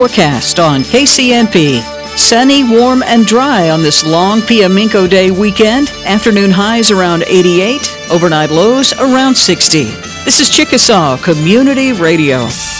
Forecast on KCNP. Sunny, warm, and dry on this long Piaminco Day weekend. Afternoon highs around 88, overnight lows around 60. This is Chickasaw Community Radio.